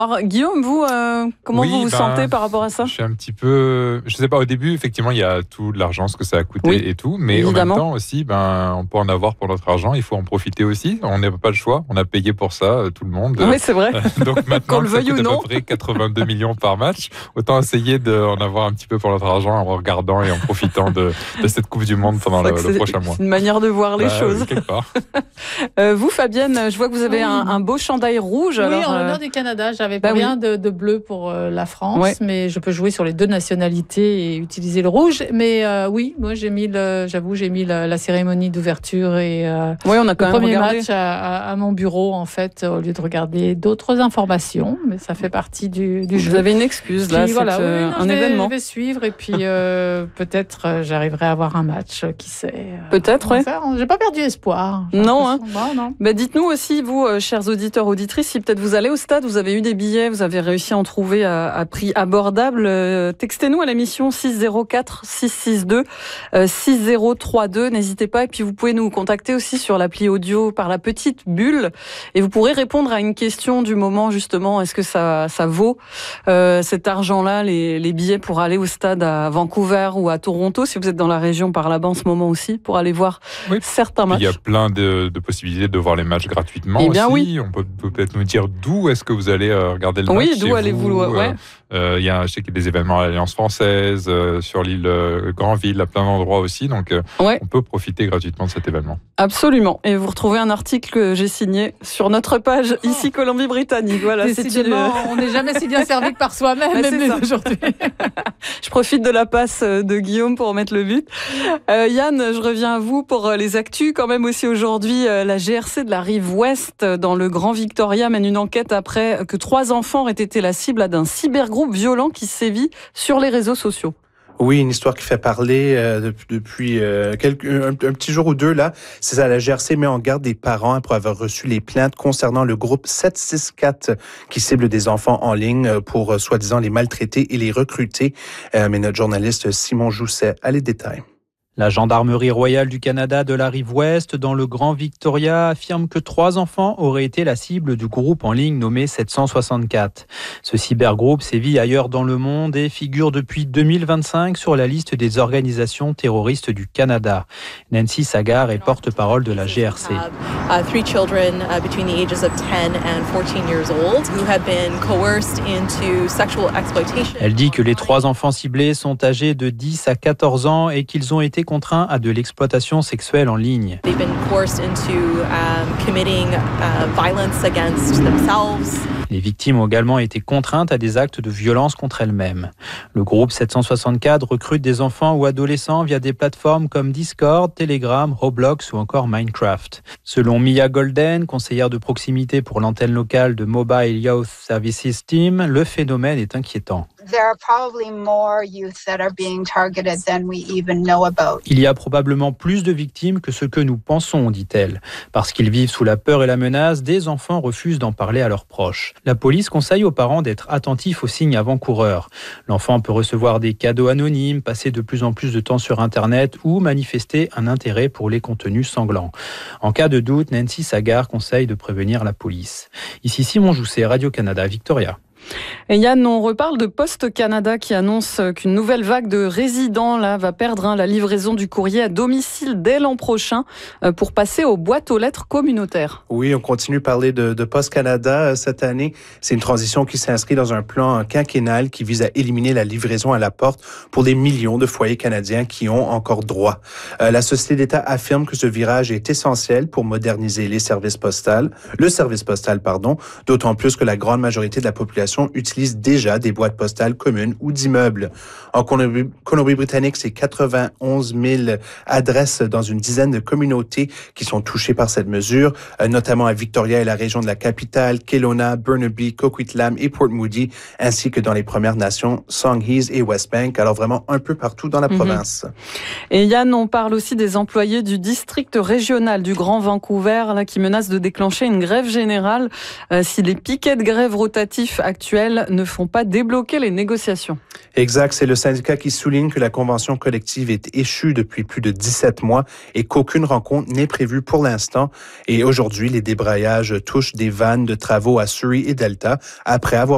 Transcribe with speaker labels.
Speaker 1: Alors, Guillaume, vous, comment vous sentez par rapport à ça ?
Speaker 2: Je suis un petit peu... Je sais pas, au début, effectivement, il y a tout l'argent, ce que ça a coûté et tout, mais
Speaker 1: évidemment.
Speaker 2: En même temps aussi, on peut en avoir pour notre argent, il faut en profiter aussi. On n'a pas le choix, on a payé pour ça, tout le monde.
Speaker 1: Oui, c'est vrai.
Speaker 2: Donc maintenant,
Speaker 1: Qu'on le veuille
Speaker 2: ça coûte
Speaker 1: ou non.
Speaker 2: à peu près 82 millions par match. Autant essayer d'en avoir un petit peu pour notre argent en regardant et en profitant de cette Coupe du Monde pendant le prochain mois.
Speaker 1: C'est une manière de voir les choses.
Speaker 2: Oui, quelque part.
Speaker 1: Vous, Fabienne, je vois que vous avez un beau chandail rouge.
Speaker 3: Oui,
Speaker 1: alors,
Speaker 3: en l'honneur du Canada. J'avais pas rien de bleu pour la France, mais je peux jouer sur les deux nationalités et utiliser le rouge. Mais oui, moi j'ai mis la cérémonie d'ouverture et
Speaker 1: on a quand
Speaker 3: le
Speaker 1: même
Speaker 3: premier
Speaker 1: regardé.
Speaker 3: match à mon bureau en fait, au lieu de regarder d'autres informations. Mais ça fait partie du jeu.
Speaker 1: Vous avez une excuse là,
Speaker 3: puis,
Speaker 1: c'est un événement.
Speaker 3: Je vais suivre et puis peut-être j'arriverai à avoir un match, qui sait.
Speaker 1: Peut-être, oui.
Speaker 3: J'ai pas perdu espoir.
Speaker 1: Non.
Speaker 3: Non.
Speaker 1: Dites-nous aussi, vous, chers auditeurs, auditrices, si peut-être vous allez au stade, vous avez eu des billets, vous avez réussi à en trouver à prix abordable. Textez-nous à l'émission 604 662 6032. N'hésitez pas. Et puis vous pouvez nous contacter aussi sur l'appli audio par la petite bulle. Et vous pourrez répondre à une question du moment, justement. Est-ce que ça vaut cet argent-là, les billets pour aller au stade à Vancouver ou à Toronto, si vous êtes dans la région par là-bas en ce moment aussi, pour aller voir certains matchs.
Speaker 2: Il y a plein de possibilités de voir les matchs gratuitement aussi. On peut peut-être nous dire d'où est-ce que vous allez regarder le match.
Speaker 1: Oui, d'où allez-vous
Speaker 2: je sais qu'il y a des événements à l'Alliance française, sur l'île Granville, à plein d'endroits aussi. Donc, on peut profiter gratuitement de cet événement.
Speaker 1: Absolument. Et vous retrouvez un article que j'ai signé sur notre page ici Colombie-Britannique. Voilà,
Speaker 3: on n'est jamais si bien servi que par soi-même, même aujourd'hui.
Speaker 1: Je profite de la passe de Guillaume pour mettre le but. Yann, je reviens à vous pour les actus. Quand même aussi aujourd'hui, la GRC de la rive ouest dans le Grand Victoria mène une enquête après que 3 enfants auraient été la cible d'un cybergroupe violent qui sévit sur les réseaux sociaux.
Speaker 4: Oui, une histoire qui fait parler depuis un petit jour ou deux là. C'est ça, la GRC met en garde des parents après avoir reçu les plaintes concernant le groupe 764 qui cible des enfants en ligne pour soi-disant les maltraiter et les recruter. Mais notre journaliste Simon Jousset a les détails.
Speaker 5: La Gendarmerie royale du Canada de la rive ouest, dans le Grand Victoria, affirme que 3 enfants auraient été la cible du groupe en ligne nommé 764. Ce cybergroupe sévit ailleurs dans le monde et figure depuis 2025 sur la liste des organisations terroristes du Canada. Nancy Sagar est porte-parole de la GRC. Elle dit que les 3 enfants ciblés sont âgés de 10 à 14 ans et qu'ils ont été contraints à de l'exploitation sexuelle en ligne. Les victimes ont également été contraintes à des actes de violence contre elles-mêmes. Le groupe 764 recrute des enfants ou adolescents via des plateformes comme Discord, Telegram, Roblox ou encore Minecraft. Selon Mia Golden, conseillère de proximité pour l'antenne locale de Mobile Youth Services Team, le phénomène est inquiétant. Il y a probablement plus de victimes que ce que nous pensons, dit-elle. Parce qu'ils vivent sous la peur et la menace, des enfants refusent d'en parler à leurs proches. La police conseille aux parents d'être attentifs aux signes avant-coureurs. L'enfant peut recevoir des cadeaux anonymes, passer de plus en plus de temps sur Internet ou manifester un intérêt pour les contenus sanglants. En cas de doute, Nancy Sagar conseille de prévenir la police. Ici Simon Jousset, Radio-Canada, Victoria.
Speaker 1: Et Yann, on reparle de Poste Canada qui annonce qu'une nouvelle vague de résidents va perdre la livraison du courrier à domicile dès l'an prochain pour passer aux boîtes aux lettres communautaires.
Speaker 4: Oui, on continue de parler de Poste Canada cette année. C'est une transition qui s'inscrit dans un plan quinquennal qui vise à éliminer la livraison à la porte pour des millions de foyers canadiens qui ont encore droit. La Société d'État affirme que ce virage est essentiel pour moderniser le service postal, d'autant plus que la grande majorité de la population utilisent déjà des boîtes postales communes ou d'immeubles. En Colombie-Britannique, c'est 91 000 adresses dans une dizaine de communautés qui sont touchées par cette mesure, notamment à Victoria et la région de la capitale, Kelowna, Burnaby, Coquitlam et Port Moody, ainsi que dans les Premières Nations, Songhees et Westbank, alors vraiment un peu partout dans la province.
Speaker 1: Et Yann, on parle aussi des employés du district régional du Grand Vancouver qui menacent de déclencher une grève générale si les piquets de grève rotatifs actuels ne font pas débloquer les négociations.
Speaker 4: Exact, c'est le syndicat qui souligne que la convention collective est échue depuis plus de 17 mois et qu'aucune rencontre n'est prévue pour l'instant. Et aujourd'hui, les débrayages touchent des vannes de travaux à Surrey et Delta après avoir